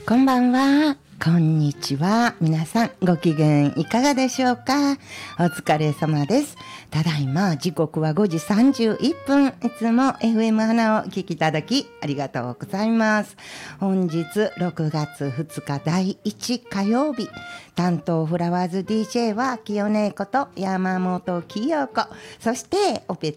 こんばんは、こんにちは。皆さんご機嫌いかがでしょうか。お疲れ様です。ただいま時刻は5時31分。いつも FM 花を聞きいただきありがとうございます。本日6月2日第1火曜日、担当フラワーズ DJ は清音こと山本清子、そしてオペ